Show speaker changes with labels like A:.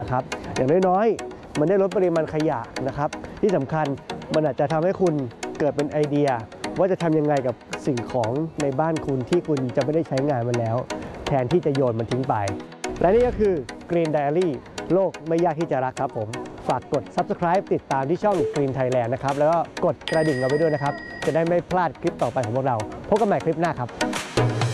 A: นะครับอย่างน้อยๆมันได้ลดปริมาณขยะนะครับที่สำคัญมันอาจจะทำให้คุณเกิดเป็นไอเดียว่าจะทำยังไงกับสิ่งของในบ้านคุณที่คุณจะไม่ได้ใช้งานมันแล้วแทนที่จะโยนมันทิ้งไปและนี่ก็คือ Green Diary โลกไม่ยากที่จะรักครับผมฝากกด Subscribe ติดตามที่ช่อง Green Thailand นะครับแล้วก็กดกระดิ่งเราไว้ด้วยนะครับจะได้ไม่พลาดคลิปต่อไปของพวกเราพบกันใหม่คลิปหน้าครับ